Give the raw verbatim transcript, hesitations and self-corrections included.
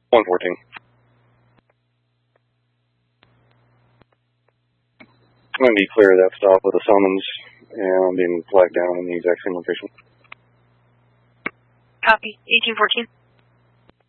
one fourteen. I'm going to be clear of that stop with a summons, and I'm being flagged down in the exact same location. Copy. eighteen fourteen.